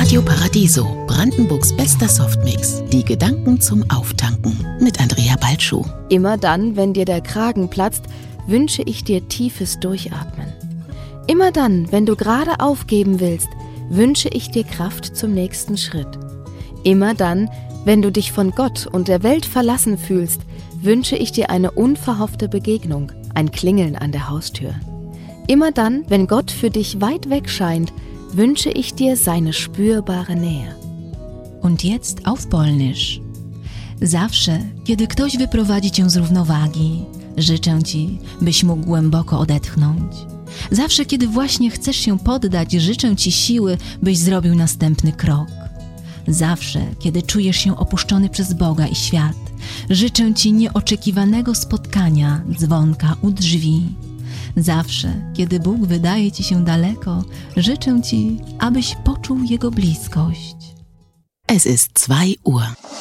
Radio Paradiso, Brandenburgs bester Softmix. Die Gedanken zum Auftanken mit Andrea Balschuh. Immer dann, wenn dir der Kragen platzt, wünsche ich dir tiefes Durchatmen. Immer dann, wenn du gerade aufgeben willst, wünsche ich dir Kraft zum nächsten Schritt. Immer dann, wenn du dich von Gott und der Welt verlassen fühlst, wünsche ich dir eine unverhoffte Begegnung, ein Klingeln an der Haustür. Immer dann, wenn Gott für dich weit weg scheint, wünsche ich dir seine spürbare Nähe. Und jetzt auf Polnisch. Zawsze, kiedy ktoś wyprowadzi cię z równowagi, życzę ci, byś mógł głęboko odetchnąć. Zawsze, kiedy właśnie chcesz się poddać, życzę ci siły, byś zrobił następny krok. Zawsze, kiedy czujesz się opuszczony przez Boga i świat, życzę ci nieoczekiwanego spotkania, dzwonka u drzwi. Zawsze, kiedy Bóg wydaje ci się daleko, życzę ci, abyś poczuł Jego bliskość. Es ist 2 Uhr.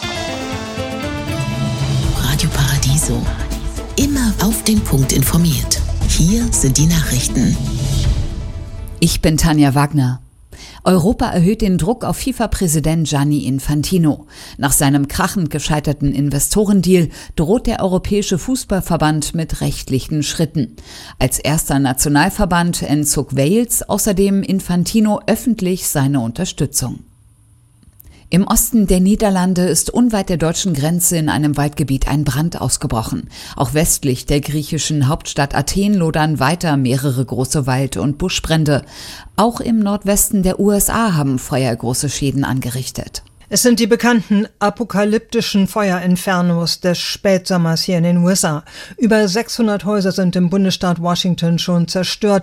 Radio Paradiso. Immer auf den Punkt informiert. Hier sind die Nachrichten. Ich bin Tanja Wagner. Europa erhöht den Druck auf FIFA-Präsident Gianni Infantino. Nach seinem krachend gescheiterten Investorendeal droht der Europäische Fußballverband mit rechtlichen Schritten. Als erster Nationalverband entzog Wales außerdem Infantino öffentlich seine Unterstützung. Im Osten der Niederlande ist unweit der deutschen Grenze in einem Waldgebiet ein Brand ausgebrochen. Auch westlich der griechischen Hauptstadt Athen lodern weiter mehrere große Wald- und Buschbrände. Auch im Nordwesten der USA haben Feuer große Schäden angerichtet. Es sind die bekannten apokalyptischen Feuerinfernos des Spätsommers hier in den USA. Über 600 Häuser sind im Bundesstaat Washington schon zerstört.